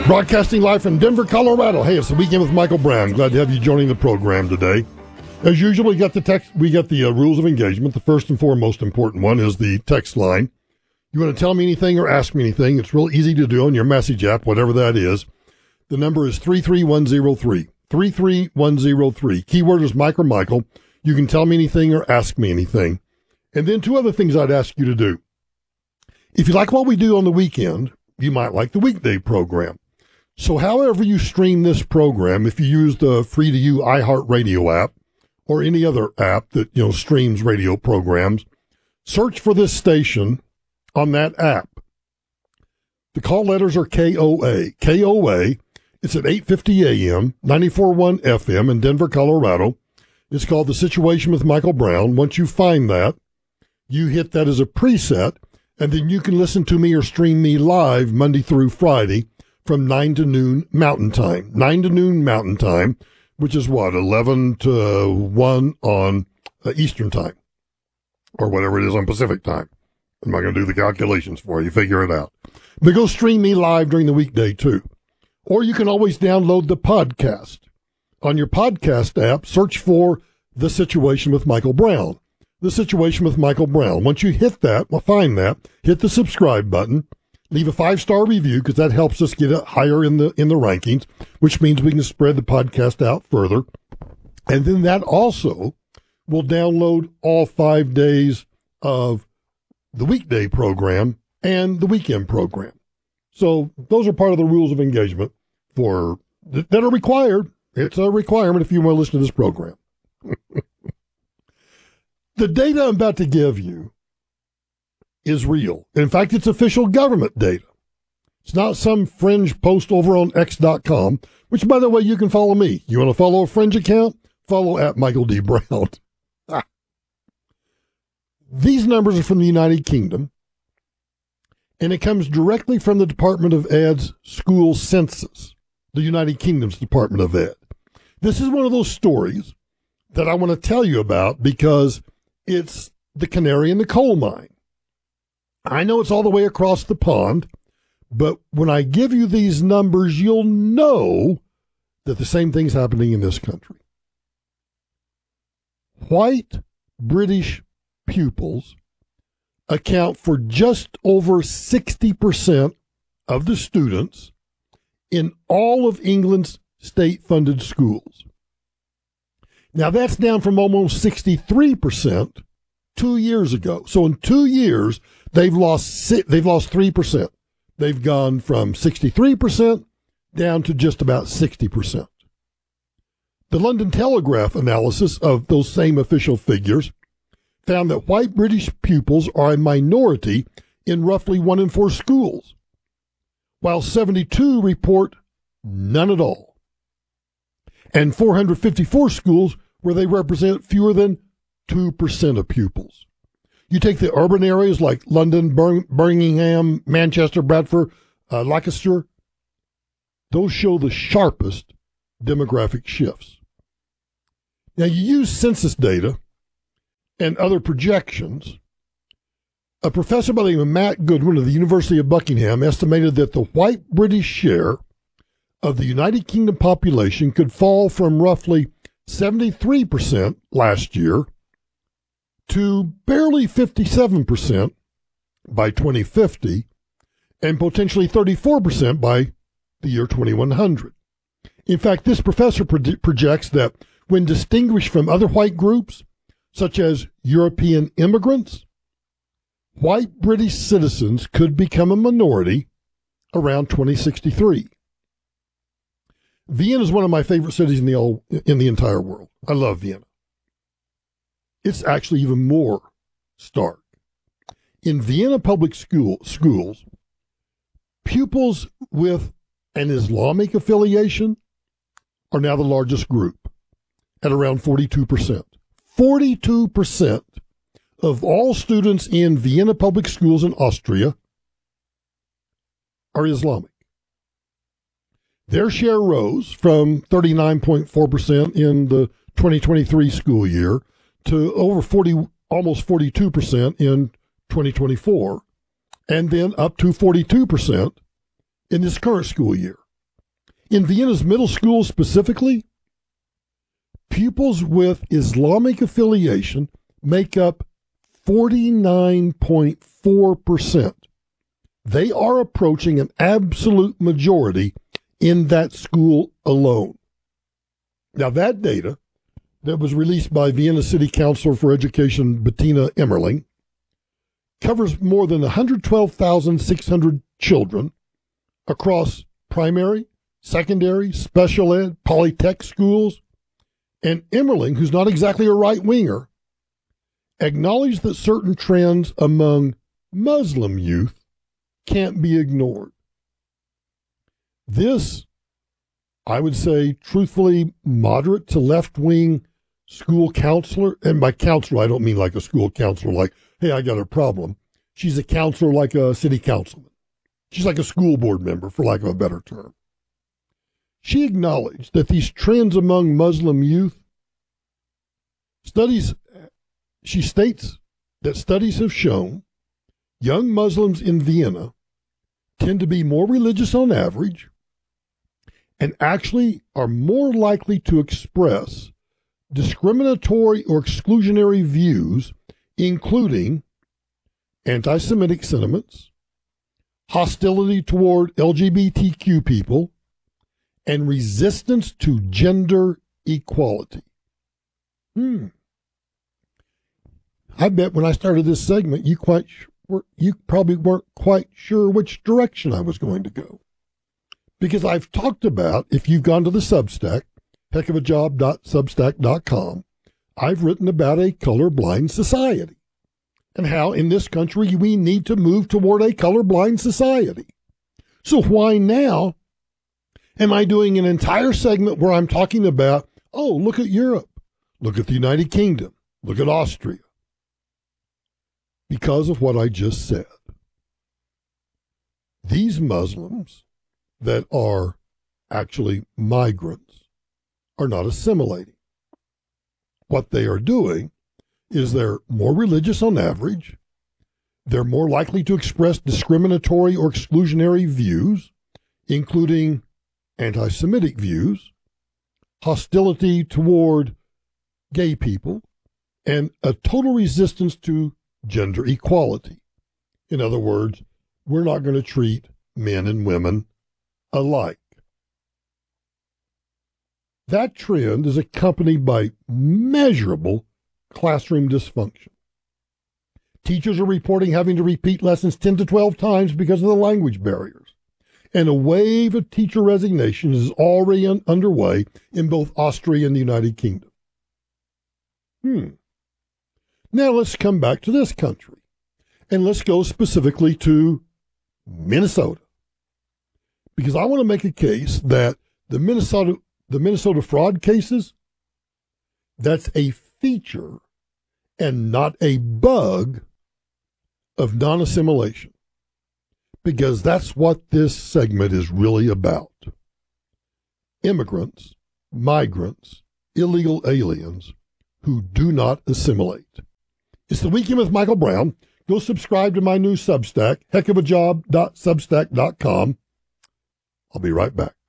Broadcasting live from Denver, Colorado. Hey, it's the Weekend with Michael Brown. Glad to have you joining the program today. As usual, we got the rules of engagement. The first and foremost important one is the text line. You want to tell me anything or ask me anything, it's real easy to do on your message app, whatever that is. The number is 33103. 33103. Keyword is Mike or Michael. You can tell me anything or ask me anything. And then two other things I'd ask you to do. If you like what we do on the weekend, you might like the weekday program. So however you stream this program, if you use the free-to-you iHeartRadio app or any other app that, streams radio programs, search for this station on that app. The call letters are KOA. KOA, it's at 8:50 a.m., 94.1 FM in Denver, Colorado. It's called The Situation with Michael Brown. Once you find that, you hit that as a preset, and then you can listen to me or stream me live Monday through Friday from 9 to noon Mountain Time. 9 to noon Mountain Time, which is 11 to 1 on Eastern Time, or whatever it is on Pacific Time. I'm not going to do the calculations for you. Figure it out. But go stream me live during the weekday, too. Or you can always download the podcast. On your podcast app, search for The Situation with Michael Brown. The Situation with Michael Brown. Once you hit that, find that, hit the subscribe button, leave a 5-star review because that helps us get it higher in the rankings, which means we can spread the podcast out further. And then that also will download all 5 days of the weekday program and the weekend program. So those are part of the rules of engagement that are required. It's a requirement if you want to listen to this program. The data I'm about to give you is real. In fact, it's official government data. It's not some fringe post over on X.com, which, by the way, you can follow me. You want to follow a fringe account? Follow at Michael D. Brown. These numbers are from the United Kingdom, and it comes directly from the Department of Ed's school census, the United Kingdom's Department of Ed. This is one of those stories that I want to tell you about because it's the canary in the coal mine. I know it's all the way across the pond, but when I give you these numbers, you'll know that the same thing's happening in this country. White British pupils account for just over 60% of the students in all of England's state-funded schools. Now, that's down from almost 63% 2 years ago. So in 2 years, they've lost 3%. They've gone from 63% down to just about 60%. The London Telegraph analysis of those same official figures found that white British pupils are a minority in roughly 1 in 4 schools, while 72 report none at all, and 454 schools where they represent fewer than 2% of pupils. You take the urban areas like London, Birmingham, Manchester, Bradford, Leicester, those show the sharpest demographic shifts. Now, you use census data and other projections. A professor by the name of Matt Goodwin of the University of Buckingham estimated that the white British share of the United Kingdom population could fall from roughly 73% last year to barely 57% by 2050 and potentially 34% by the year 2100. In fact, this professor projects that when distinguished from other white groups, such as European immigrants, white British citizens could become a minority around 2063. Vienna is one of my favorite cities in the entire world. I love Vienna. It's actually even more stark. In Vienna public schools, pupils with an Islamic affiliation are now the largest group at around 42%. 42% of all students in Vienna public schools in Austria are Islamic. Their share rose from 39.4% in the 2023 school year to almost 42% in 2024, and then up to 42% in this current school year. In Vienna's middle school specifically, pupils with Islamic affiliation make up 49.4%. They are approaching an absolute majority in that school alone. Now, that data that was released by Vienna City Councilor for Education Bettina Emmerling covers more than 112,600 children across primary, secondary, special ed, polytech schools. And Emmerling, who's not exactly a right-winger, acknowledged that certain trends among Muslim youth can't be ignored. This, I would say, truthfully, moderate to left-wing school counselor, and by counselor, I don't mean like a school counselor like, hey, I got a problem. She's a counselor like a city councilman. She's like a school board member, for lack of a better term. She acknowledged that these trends among Muslim youth, she states that studies have shown young Muslims in Vienna tend to be more religious on average and actually are more likely to express discriminatory or exclusionary views, including anti-Semitic sentiments, hostility toward LGBTQ people, and resistance to gender equality. I bet when I started this segment, you probably weren't quite sure which direction I was going to go. Because I've talked about, if you've gone to the Substack, heckofajob.substack.com, I've written about a colorblind society and how in this country we need to move toward a colorblind society. So why now am I doing an entire segment where I'm talking about, oh, look at Europe, look at the United Kingdom, look at Austria? Because of what I just said. These Muslims that are actually migrants are not assimilating. What they are doing is they're more religious on average. They're more likely to express discriminatory or exclusionary views, including anti-Semitic views, hostility toward gay people, and a total resistance to gender equality. In other words, we're not going to treat men and women alike. That trend is accompanied by measurable classroom dysfunction. Teachers are reporting having to repeat lessons 10 to 12 times because of the language barriers. And a wave of teacher resignations is already underway in both Austria and the United Kingdom. Now let's come back to this country. And let's go specifically to Minnesota. Because I want to make a case that the Minnesota fraud cases, that's a feature and not a bug of non-assimilation. Because that's what this segment is really about. Immigrants, migrants, illegal aliens who do not assimilate. It's the Weekend with Michael Brown. Go subscribe to my new Substack, heckofajob.substack.com. I'll be right back.